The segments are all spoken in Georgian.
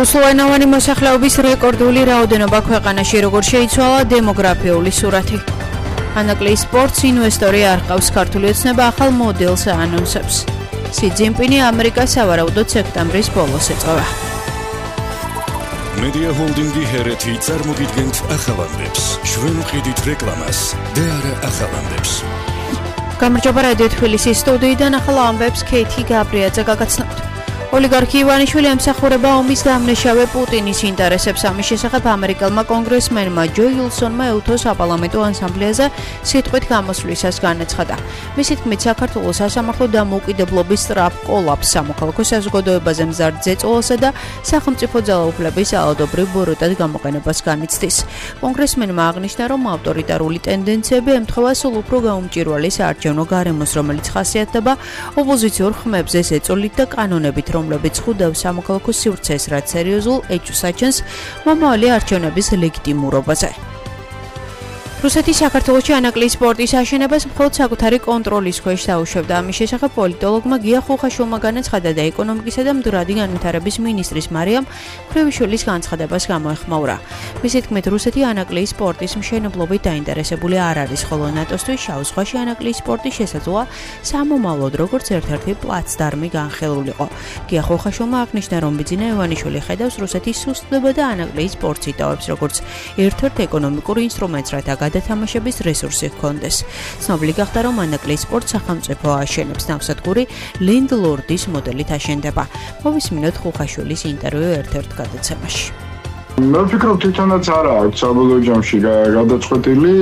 რუსულენოვანი მოსახლეობის რეკორდული რაოდენობა ქვეყანაში როგორ შეიცვალა დემოგრაფიული სურათი. ანაკლიის სპორტს ინვესტორი არ ჰყავს ქართული ოცნება ახალ მოდელს აანონსებს. სი ძინპინი ამერიკას სავარაუდოდ სექტემბრის ბოლოს ეწევა. მედია ჰოლდინგი ჰერეთი წარმოგიდგენთ ახალამდებს. ჩვენ ვყიდით რეკლამას და არა ახალამდებს. გამარჯობა რადიო თბილისის სტუდიიდან ახალ ამბებს ქეითი გაბრიაძე გაგაცნობთ. ოლიგარქი ივანიშვილი ემსახურება ომის გამნეშავე პუტინის ინტერესებს. ამის შესახებ ამერიკელმა კონგრესმენმა ჯო ილსონმა ეუთოს საპარლამენტო ასამბლეაზე სიტყვით გამოსვლისას განაცხადა. მისი თქმით, საქართველოს სასამართლო დამოუკიდებლობის სწრაფ კოლაფს, სამოქალაქო საზოგადოებაზე მზარდ ზეწოლასა და სახელმწიფო ძალაუფლების ალადობრივ ბოროტად გამოყენებას განიცდის. კონგრესმენმა აღნიშნა, რომ ავტორიტარული ტენდენციები ემთხვევა სულ უფრო გაუმჭვირვალე საარჩევნო გარემოს, რომელიც ხასიათდება ოპოზიციურ ხმებზე ზეწოლით და კანონებით, რომლებიც ხვდავს სამოქალაქო სივრცეს, რაც სერიოზულ ეჭვს აჩენს მომავალი არჩევნების ლეგიტიმურობაზე. რუსეთი საქართველოში ანაკლიის სპორტის აშენებას მხოლოდ საკუთარი კონტროლის ქვეშ დაუშვებდა. ამის შესახებ პოლიტოლოგმა გია ხუხაშვილმა განაცხადა და ეკონომიკისა და მდგრადი განვითარების მინისტრის მარიამ ქვრივიშვილის განცხადებას გამოეხმაურა. მისი თქმით, რუსეთი ანაკლიის სპორტის მშენებლობით დაინტერესებული არ არის, ხოლო ნატოსთვის შავ ზღვაში ანაკლიის სპორტი შესაძლოა სამომავლოდ როგორც ერთ-ერთი პლაცდარმი განხილულიყო. გია ხუხაშვილმა აღნიშნა, რომ ბიძინა ივანიშვილი ხედავს რუსეთის სუსტდება და ანაკლიის სპორტს იტოვებს როგორც ერთ-ერთ ეკონომიკურ ინსტრუმენტს, რათა გადათამაშების რესურსი ჰქონდეს. ცნობილი გახდა, რომ ანაკლიის სპორტს სახელმწიფო აშენებს, ნავსადგური ლენდლორდის მოდელით აშენდება. მოვისმინოთ ხუხაშვილის ინტერვიუ ერთ-ერთ გადაცემაში. მე ვფიქრობ, თვითონაც არა აქვს საბოლოო ჯამში გადაწყვეტილი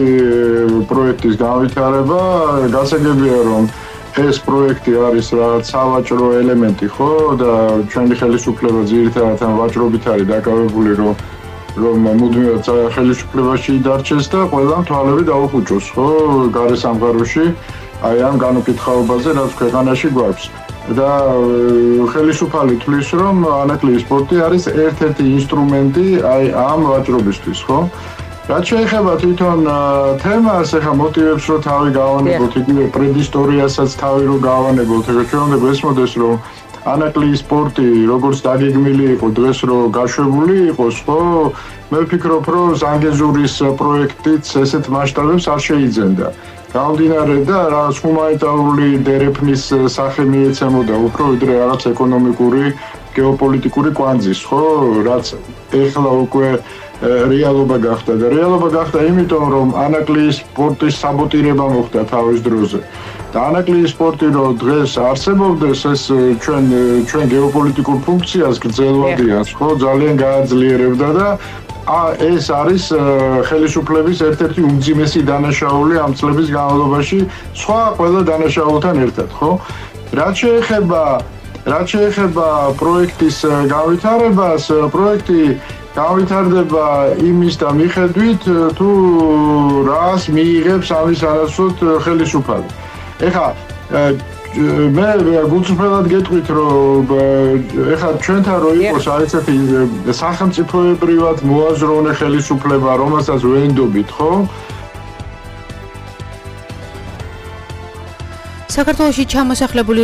პროექტის განვითარება. გასაგებია, რომ ეს პროექტი არის რაღაც სავაჭრო ელემენტი, ხო, და ჩვენი ხელისუფლება ძირითადად ამ ვაჭრობით არის დაკავებული, რომ მუდმივად ხელისუფლებაში დარჩეს და ყველა თვალები დაუხუჭოს, ხო, გარე სამყაროში, აი ამ განუკითხაობაზე, რაც ქვეყანაში გვაქვს. და ხელისუფალი თვლის, რომ ანაკლიის სპორტი არის ერთ-ერთი ინსტრუმენტი აი ამ ვაჭრობისთვის, ხო? რაც შეეხება თვითონ თემას, ახლა მოტივებს რო თავი გავანებოთ, იგივე პრედისტორიასაც თავი რო გავანებოთ, ახლა ჩვენ უნდა გვესმოდეს, რომ ანაკლიის სპორტი როგორც დაგეგმილი იყო დღეს რო გაშვებული იყოს, ხო? მე ვფიქრობ, რომ ზანგეზურის პროექტიც ესეთ მასშტაბებს არ შეიძენდა. გამომდინარე და რაღაც ჰუმანიტარული დერეფნის სახე მიეცემოდა უფრო ვიდრე რაღაც ეკონომიკური, გეოპოლიტიკური კვანძის, ხო? რაც ეხლა უკვე რეალობა გახდა და რეალობა გახდა იმიტომ, რომ ანაკლიის სპორტის საბოტირება მოხდა თავის დროზე. და ანაკლიის სპორტი რო დღეს არსებობდეს, ეს ჩვენ გეოპოლიტიკურ ფუნქციას გრძელვადიას, ხო, ძალიან გააძლიერებდა და ეს არის ხელისუფლების ერთ-ერთი უმძიმესი დანაშაული ამ წლების განმავლობაში, სხვა ყველა დანაშაულთან ერთად, ხო? რაც შეეხება პროექტის განვითარებას, პროექტი განვითარდება იმის და მიხედვით, თუ რას მიიღებს ამის არასოდ ხელისუფალი. ეხლა მე გულწრფელად გეტყვით, რომ ეხლა ჩვენთან რო იყოს ესეთი სახელმწიფოებრივად მოაზროვნე ხელისუფლება, რომელსაც ვენდობით, ხო? საქართველოში ჩამოსახლებული